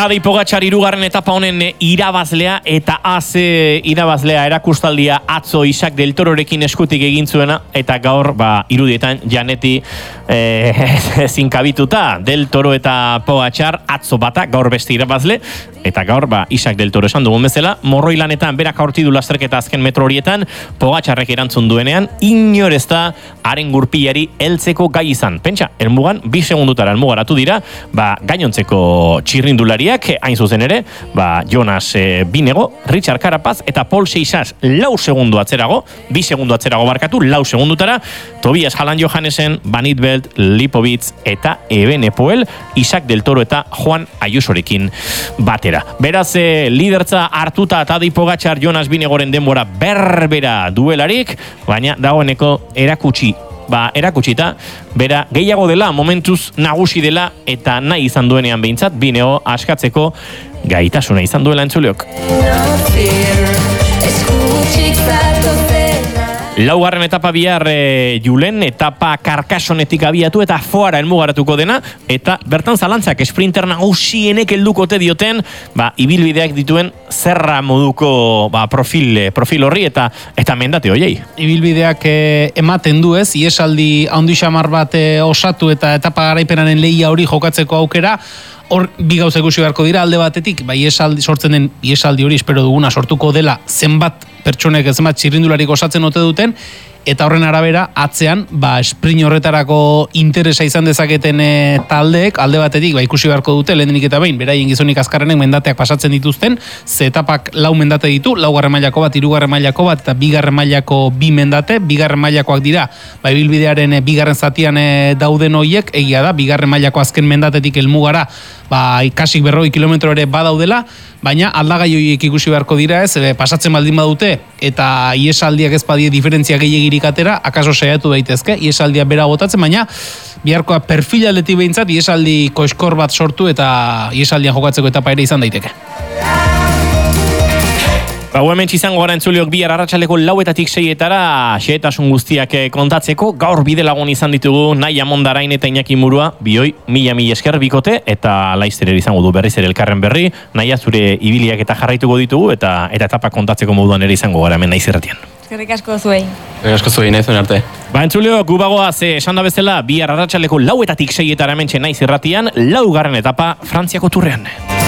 Tadej Pogačar hirugarren etapa honen irabazlea eta irabazlea erakustaldia atzo Isaac del Tororekin eskutik egin zuena eta gaur irudietan Janeti zinkabituta del Toro eta Pogačar atzo bata gaur beste irabazle eta gaur Isaac del Toro esan dugun bezala morroi lanetan berak aurti du lasterketa azken metro horietan Pogačarrek erantzun duenean inor ez da haren gurpilari heltzeko gai izan. Pentsa, helmugan 2 segundutara helmugaratu dira gainontzeko txirrindulariak hain zuzen ere, Jonas Binego, Richard Carapaz eta Paul Seixas 4 segundu atzerago, 2 segundu atzerago barkatu, 4 segundutara, Tobias Hallan Johannesen, Van Idveld, Lipovitz eta Evenepoel, Isaac del Toro eta Juan Ayusorekin batera. Beraz, lidertza hartuta Tadej Pogačar Jonas Binegoren denbora berbera duelarik, baina dagoeneko erakutsita, bera gehiago dela, momentuz nagusi dela eta nahi izan duenean behintzat, Bineo askatzeko gaitasuna izan duela entzuleok. Laugarren etapa bihar Julen, etapa Karkasonetik abiatu eta Foara helmugaratuko dena, eta bertan zalantzak sprinter nagusienek heldukote dioten, ibilbideak dituen zerra moduko profil horri eta mendate hoiei. Ibilbideak ematen du ez, iesaldi handi xamar bat osatu eta etapa garaipenaren lehia hori jokatzeko aukera, hor bi gauza ikusi beharko dira alde batetik, sortzen den iesaldi hori espero duguna sortuko dela zenbat pertsonek zenbat txirrindularik osatzen ote duten, eta horren arabera atzean sprint horretarako interesa izan dezaketen taldeek alde batetik ikusi beharko dute lehenik eta behin beraien gizonik azkarrenek mendateak pasatzen dituzten, ze etapak 4 mendate ditu, 4. mailako bat, 3. mailako bat eta 2. mailako 2 mendate, 2. mailakoak dira ibilbidearen 2. zatian dauden hoiek, egia da 2. mailako azken mendatetik helmugara kasik 40 kilometro ere badaudela, baina aldagai horiek ikusi beharko dira ez, pasatzen baldin badute eta iesaldiak ez badie diferentzia gehiagirik atera, akaso saiatu daitezke, iesaldia bera botatzen, baina biharkoa perfilaletik behintzat iesaldi koskor bat sortu eta iesaldian jokatzeko etapa ere izan daiteke. Hemen izango gara entzuleok bihar arratsaleko 4:00 6:00 xehetasun guztiak kontatzeko. Gaur bide lagun izan ditugu Naia Mondarain eta Iñaki Murua, bioi mila esker bikote eta laizter izango du berriz ere elkarren berri. Naia zure ibiliak eta jarraituko ditugu eta etapa kontatzeko moduan ere izango gara hemen Naiz Irratian. Eskerrik asko zuei. Eskerrik asko zuei naizuen arte. Entzuleok gu bagoaz esan da bezala bihar arratsaleko 4:00 6:00 hementxe Naiz Irratian 4. etapa Frantziako Turrean.